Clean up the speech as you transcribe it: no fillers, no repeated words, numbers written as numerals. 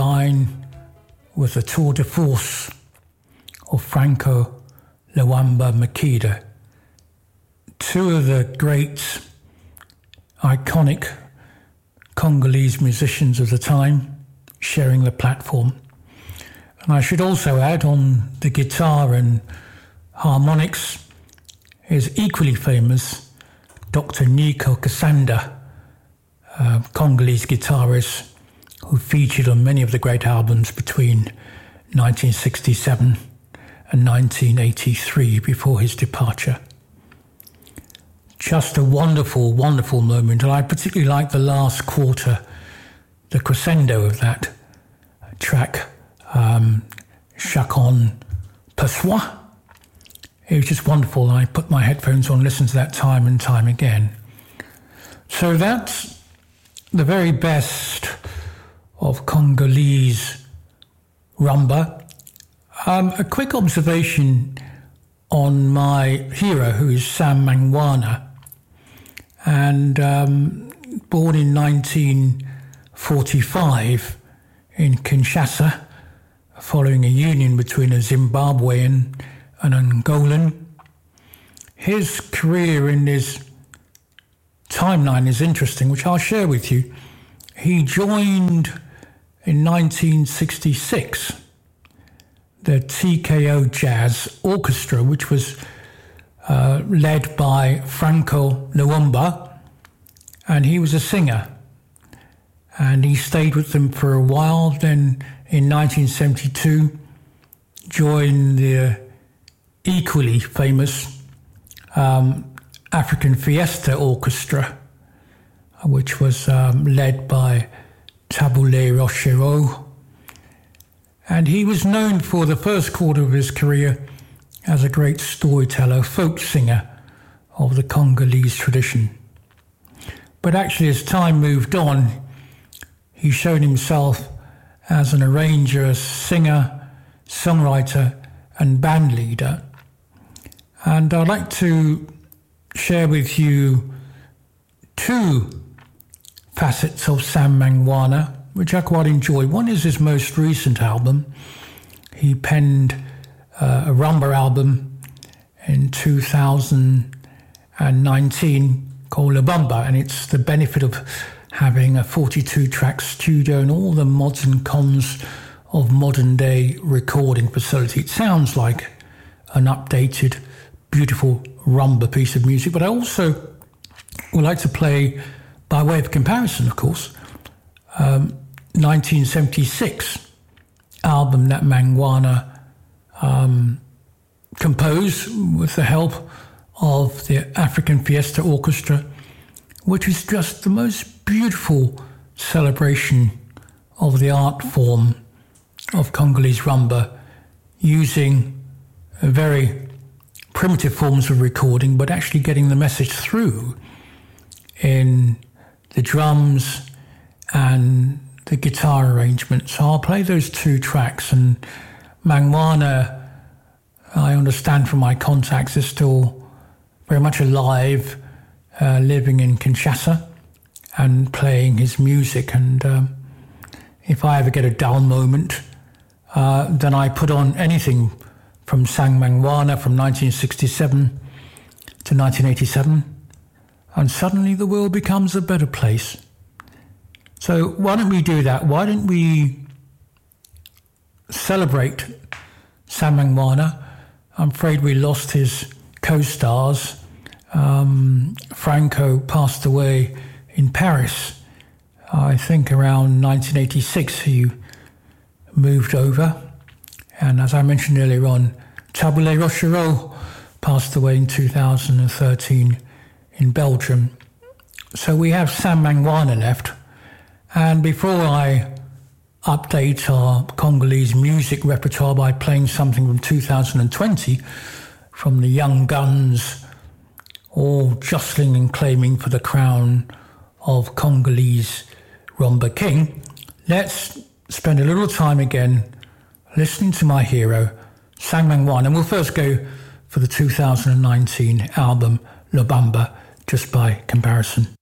line was the tour de force of Franco Luamba Makeda, two of the great iconic Congolese musicians of the time sharing the platform. And I should also add, on the guitar and harmonics is equally famous Dr. Nico Kasanda, Congolese guitarist who featured on many of the great albums between 1967 and 1983 before his departure. Just a wonderful, wonderful moment, and I particularly like the last quarter, the crescendo of that track, Chacun pour soi. It was just wonderful, and I put my headphones on, listened to that time and time again. So that's the very best of Congolese rumba. A quick observation on my hero, who is Sam Mangwana, and born in 1945 in Kinshasa, following a union between a Zimbabwean and Angolan. His career in his timeline is interesting, which I'll share with you. He joined in 1966 the TKO Jazz Orchestra, which was led by Franco Luamba, and he was a singer. And he stayed with them for a while. Then in 1972, joined the equally famous African Fiesta Orchestra, which was led by Tabule Rochereau. And he was known for the first quarter of his career as a great storyteller, folk singer of the Congolese tradition. But actually, as time moved on, he showed himself as an arranger, singer, songwriter, and band leader. And I'd like to share with you two facets of Sam Mangwana, which I quite enjoy. One is his most recent album. He penned a rumba album in 2019 called La Bamba, and it's the benefit of having a 42-track studio and all the mods and cons of modern-day recording facility. It sounds like an updated, beautiful rumba piece of music, but I also would like to play, by way of comparison, of course, 1976 album that Mangwana composed with the help of the African Fiesta Orchestra, which is just the most beautiful celebration of the art form of Congolese rumba, using very primitive forms of recording, but actually getting the message through in the drums and the guitar arrangement. So I'll play those two tracks, and Mangwana, I understand from my contacts, is still very much alive, living in Kinshasa and playing his music. And if I ever get a dull moment, then I put on anything from Sam Mangwana from 1967 to 1987, and suddenly the world becomes a better place. So why don't we do that? Why don't we celebrate Sam Mangwana? I'm afraid we lost his co-stars. Franco passed away in Paris. I think around 1986 he moved over. And as I mentioned earlier on, Tabule Rochereau passed away in 2013 in Belgium. So we have Sam Mangwana left. And before I update our Congolese music repertoire by playing something from 2020 from the Young Guns, all jostling and claiming for the crown of Congolese rumba king, let's spend a little time again listening to my hero, Sam Mangwana. And we'll first go for the 2019 album, La Bamba, just by comparison.